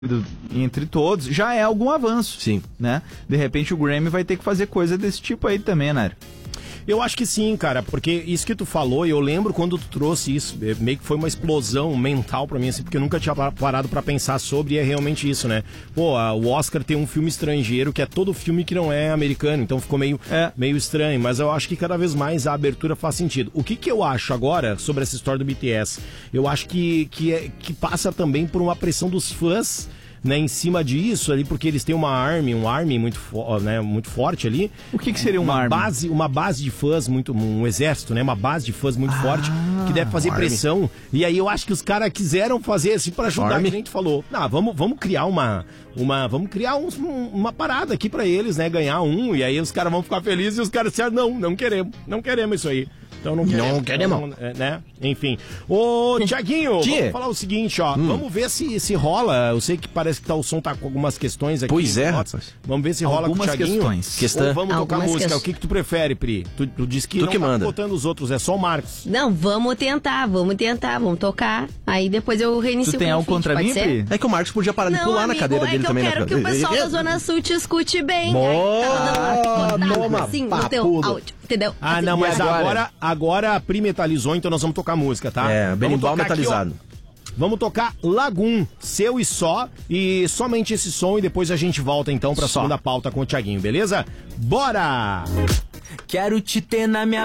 entre todos, já é algum avanço. Sim. Né? De repente o Grammy vai ter que fazer coisa desse tipo aí também, né? Eu acho que sim, cara, porque isso que tu falou, eu lembro quando tu trouxe isso, meio que foi uma explosão mental pra mim, assim, porque eu nunca tinha parado pra pensar sobre, e é realmente isso, né? Pô, o Oscar tem um filme estrangeiro, que é todo filme que não é americano, então ficou meio estranho, mas eu acho que cada vez mais a abertura faz sentido. O que eu acho agora sobre essa história do BTS? Eu acho que passa também por uma pressão dos fãs, né, em cima disso ali, porque eles têm um army muito forte ali. O que seria um army? Uma base de fãs, um exército, né, uma base de fãs muito forte, que deve fazer pressão, e aí eu acho que os caras quiseram fazer assim pra ajudar, que a gente falou, vamos criar vamos criar uma parada aqui pra eles, né, ganhar e aí os caras vão ficar felizes, e os caras disseram, não queremos isso aí. Então não queremos, né? Enfim. Ô, Thiaguinho, vamos falar o seguinte, ó. Vamos ver se rola. Eu sei que parece que o som tá com algumas questões aqui. Pois é, rapaz. Vamos ver se rola algumas com o Thiaguinho. Ou vamos tocar música. O que tu prefere, Pri? Tu disse que não tá botando os outros, é só o Marcos. Não, vamos tentar, vamos tocar. Aí depois eu reinicio. Tu tem algo contra mim, Pri? É que o Marcos podia parar de pular na cadeira dele também. Eu quero que o pessoal da Zona Sul te escute bem. Toma, assim, no teu áudio, entendeu? Ah, não, mas agora a Pri metalizou, então nós vamos tocar música, tá? É, berimbau metalizado. Aqui, vamos tocar Lagoon, Seu e Só, e somente esse som, e depois a gente volta então pra segunda pauta com o Thiaguinho, beleza? Bora! Quero te ter na minha